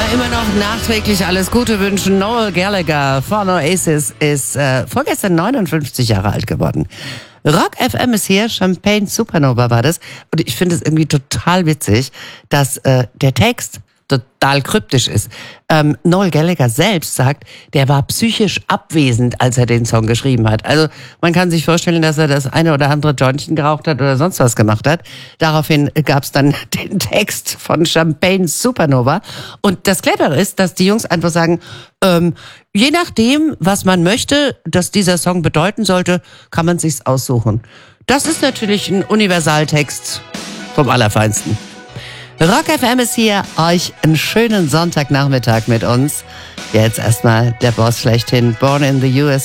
immer noch nachträglich alles Gute wünschen. Noel Gallagher von Oasis ist vorgestern 59 Jahre alt geworden. Rock FM ist hier, Champagne Supernova war das. Und ich finde es irgendwie total witzig, dass der Text total kryptisch ist. Noel Gallagher selbst sagt, der war psychisch abwesend, als er den Song geschrieben hat. Also man kann sich vorstellen, dass er das eine oder andere Jointchen geraucht hat oder sonst was gemacht hat. Daraufhin gab es dann den Text von Champagne Supernova. Und das Clevere ist, dass die Jungs einfach sagen, je nachdem, was man möchte, dass dieser Song bedeuten sollte, kann man sich's aussuchen. Das ist natürlich ein Universaltext vom Allerfeinsten. Rock FM ist hier, euch einen schönen Sonntagnachmittag mit uns. Jetzt erstmal der Boss schlechthin, Born in the USA.